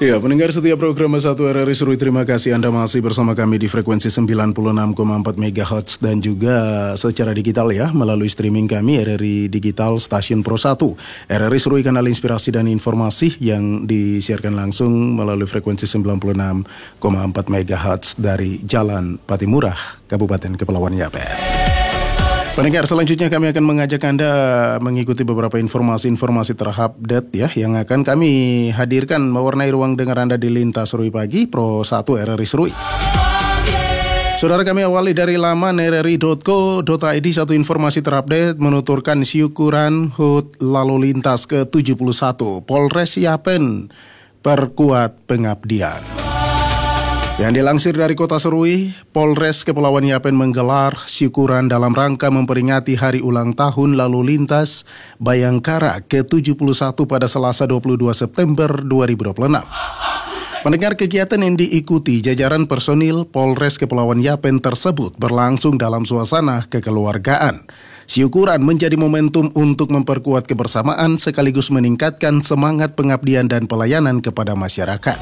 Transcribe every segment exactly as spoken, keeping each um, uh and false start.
Ya, pendengar setiap program satu R R I Serui, terima kasih Anda masih bersama kami di frekuensi sembilan puluh enam koma empat megahertz dan juga secara digital ya, melalui streaming kami R R I Digital Stasiun Pro satu. R R I Serui, kanal inspirasi dan informasi yang disiarkan langsung melalui frekuensi sembilan puluh enam koma empat megahertz dari Jalan Patimurah, Kabupaten Kepulauan Yapen. Pendengar, selanjutnya kami akan mengajak Anda mengikuti beberapa informasi-informasi terupdate ya, yang akan kami hadirkan mewarnai ruang dengar Anda di Lintas Serui Pagi Pro satu R R I Serui. Saudara, kami awali dari laman r r i dot co dot i d. Satu informasi terupdate menuturkan syukuran H U T lalu lintas ke tujuh puluh satu. Polres Yapen perkuat pengabdian. Yang dilansir dari Kota Serui, Polres Kepulauan Yapen menggelar syukuran dalam rangka memperingati hari ulang tahun lalu lintas Bayangkara ke tujuh puluh satu pada Selasa dua puluh dua September dua ribu dua puluh enam. Mendengar kegiatan yang diikuti jajaran personil Polres Kepulauan Yapen tersebut berlangsung dalam suasana kekeluargaan. Syukuran menjadi momentum untuk memperkuat kebersamaan sekaligus meningkatkan semangat pengabdian dan pelayanan kepada masyarakat.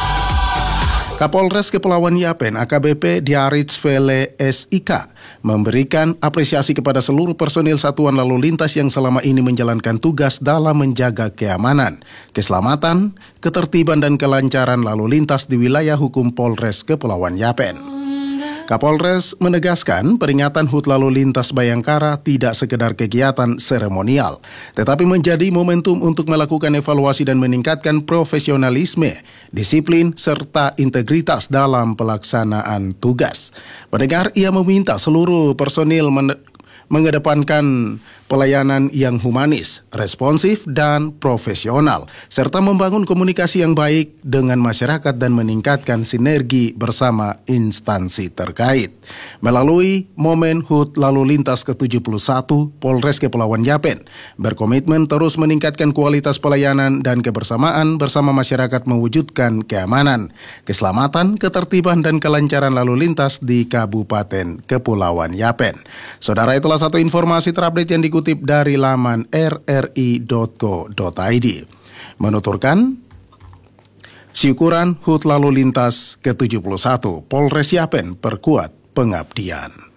Kapolres Kepulauan Yapen A K B P Diarits Vele S I K memberikan apresiasi kepada seluruh personil satuan lalu lintas yang selama ini menjalankan tugas dalam menjaga keamanan, keselamatan, ketertiban dan kelancaran lalu lintas di wilayah hukum Polres Kepulauan Yapen. Kapolres menegaskan peringatan H U T lalu lintas Bayangkara tidak sekedar kegiatan seremonial, tetapi menjadi momentum untuk melakukan evaluasi dan meningkatkan profesionalisme, disiplin, serta integritas dalam pelaksanaan tugas. Pendengar, ia meminta seluruh personil men- mengedepankan pelayanan yang humanis, responsif, dan profesional, serta membangun komunikasi yang baik dengan masyarakat dan meningkatkan sinergi bersama instansi terkait. Melalui momen H U T lalu lintas ke tujuh puluh satu, Polres Kepulauan Yapen berkomitmen terus meningkatkan kualitas pelayanan dan kebersamaan bersama masyarakat mewujudkan keamanan, keselamatan, ketertiban, dan kelancaran lalu lintas di Kabupaten Kepulauan Yapen. Saudara, itulah satu informasi terupdate yang dikutip dari laman r r i dot co dot i d. Menuturkan syukuran H U T lalu lintas ke tujuh puluh satu, Polres Yapen perkuat pengabdian.